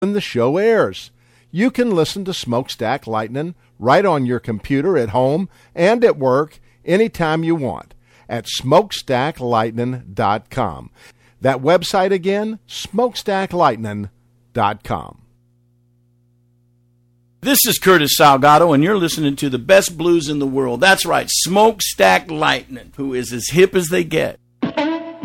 when the show airs. You can listen to Smokestack Lightning right on your computer at home and at work anytime you want at smokestacklightning.com. That website again, smokestacklightning.com. This is Curtis Salgado, and you're listening to the best blues in the world. That's right, Smokestack Lightning, who is as hip as they get.